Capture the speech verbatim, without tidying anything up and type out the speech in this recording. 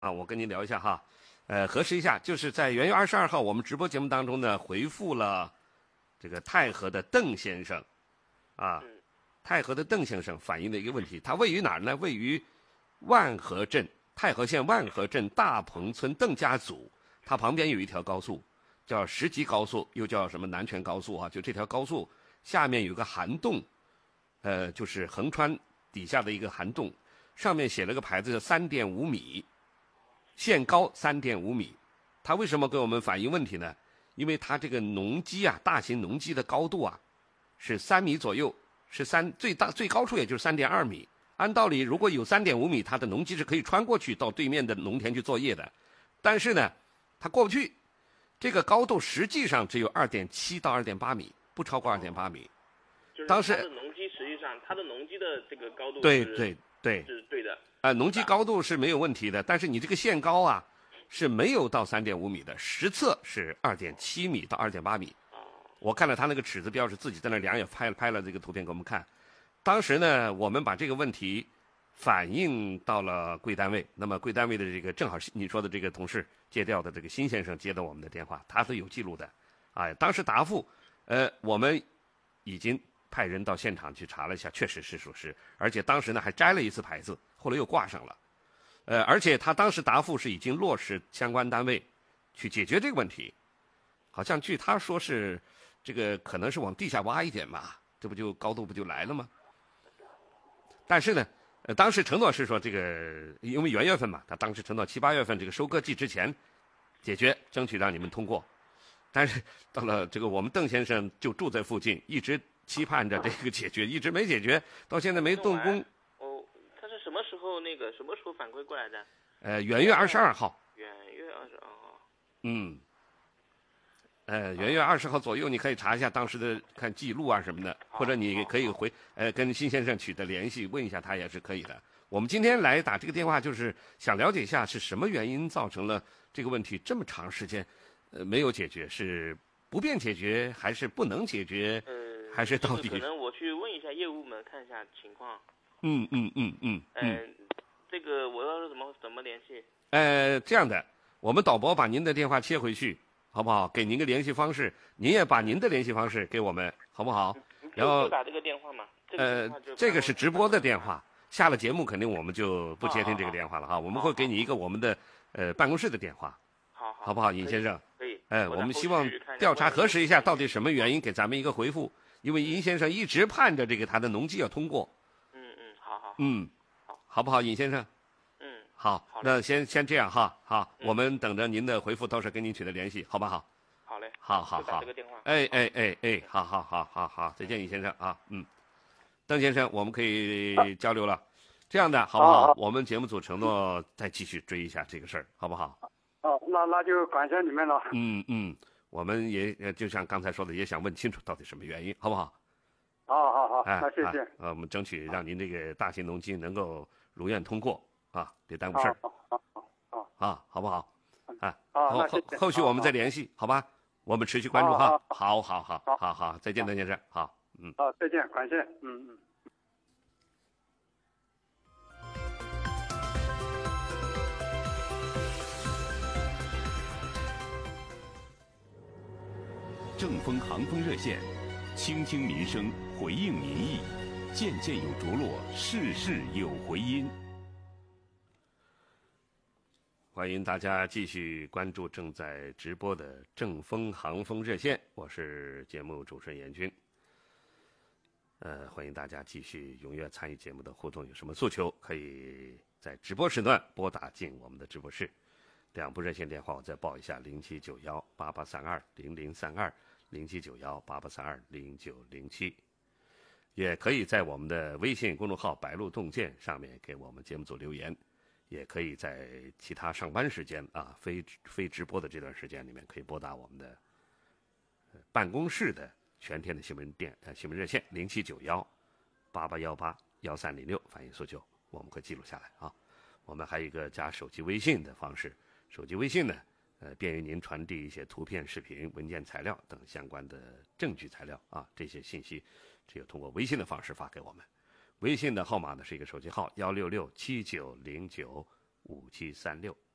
啊，我跟您聊一下哈，呃，核实一下，就是在元月二十二号我们直播节目当中呢，回复了这个太和的邓先生，啊，太和的邓先生反映的一个问题，他位于哪儿呢？位于万和镇，太和县万和镇大棚村邓家组，它旁边有一条高速，叫石级高速，又叫什么南泉高速啊？就这条高速下面有个涵洞，呃，就是横穿底下的一个涵洞，上面写了个牌子，三点五米。限高三点五米，它为什么给我们反映问题呢？因为它这个农机啊，大型农机的高度啊是三米左右，是三最大最高处也就是三点二米。按道理，如果有三点五米，它的农机是可以穿过去到对面的农田去作业的，但是呢，它过不去。这个高度实际上只有二点七到二点八米，不超过二点八米。 就是当时它的农机实际上，它的农机的这个高度对是对对是对的。 啊、呃，农机高度是没有问题的，但是你这个限高啊是没有到三点五米的，实测是二点七米到二点八米。我看了他那个尺子标，是自己在那量，也拍拍了这个图片给我们看。当时呢，我们把这个问题反映到了贵单位，那么贵单位的这个正好是你说的这个同事接调的这个辛先生接的我们的电话，他是有记录的。哎，当时答复，呃，我们已经派人到现场去查了一下，确实是属实，而且当时呢还摘了一次牌子，后来又挂上了。呃，而且他当时答复是已经落实相关单位去解决这个问题，好像据他说是这个可能是往地下挖一点嘛，这不就高度不就来了吗？但是呢，呃，当时承诺是说这个因为元月份嘛，他当时承诺七八月份这个收割季之前解决，争取让你们通过。但是到了这个我们邓先生就住在附近，一直期盼着这个解决，一直没解决，到现在没动工。 哦，他是什么时候那个什么时候反馈过来的？ 呃，元月二十二号。 元月二十二号。 嗯。呃，元月二十号左右，你可以查一下当时的看记录啊什么的，或者你可以回呃跟辛先生取得联系，问一下他也是可以的。我们今天来打这个电话，就是想了解一下是什么原因造成了这个问题这么长时间呃没有解决，是不便解决还是不能解决？ 呃， 还是到底？ 可能我去问一下业务们看一下情况。 嗯嗯嗯嗯嗯。 呃，这个我要是怎么怎么联系？ 呃，这样的，我们导播把您的电话切回去。好不好？给您个联系方式，您也把您的联系方式给我们，好不好？然后就打这个电话嘛。 呃，这个是直播的电话，下了节目肯定我们就不接听这个电话了哈。我们会给你一个我们的呃办公室的电话， 好好， 好不好，尹先生？ 可以。 哎，我们希望调查核实一下到底什么原因，给咱们一个回复。因为尹先生一直盼着这个他的农机要通过。 嗯嗯，好好。 嗯，好，好不好，尹先生？好， 好那先先这样哈，好，嗯、我们等着您的回复，到时候跟您取得联系，好不好？ 好嘞， 好好好，哎哎哎哎，好好好好好，再见，尹先生啊，嗯，邓先生，我们可以交流了，这样的好不好？我们节目组承诺再继续追一下这个事儿，好不好？ 哦，那那就感谢你们了。 嗯嗯，我们也就像刚才说的，也想问清楚到底什么原因，好不好？ 好好好， 哎， 那谢谢。 呃，我们争取让您这个大型农机能够如愿通过。啊，别耽误事儿， 好好好， 啊，好不好？啊， 好， 后后后续我们再联系，好吧？我们持续关注哈。好，好，好，好，好，再见，邓先生，好，嗯。 好，再见，感谢，嗯嗯。 正风航风热线，倾听民生，回应民意，件件有着落，事事有回音。 欢迎大家继续关注正在直播的正风航风热线，我是节目主持人严军。呃，欢迎大家继续踊跃参与节目的互动，有什么诉求可以在直播时段拨打进我们的直播室。两部热线电话我再报一下：零七九幺八八三二零零三二，零七九幺八八三二零九零七。也可以在我们的微信公众号“白鹿洞见”上面给我们节目组留言。也可以在其他上班时间啊，非非直播的这段时间里面，可以拨打我们的办公室的全天的新闻电呃新闻热线零七九幺八八幺八幺三零六反映诉求，我们会记录下来啊。我们还有一个加手机微信的方式，手机微信呢，呃，便于您传递一些图片、视频、文件材料等相关的证据材料啊，这些信息只有通过微信的方式发给我们。微信的号码呢是一个手机号幺六六七九零九五七三六。